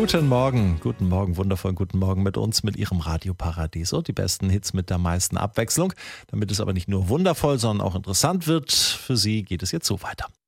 Guten Morgen, wundervollen guten Morgen mit uns, mit Ihrem Radioparadiso. Die besten Hits mit der meisten Abwechslung. Damit es aber nicht nur wundervoll, sondern auch interessant wird, für Sie geht es jetzt so weiter.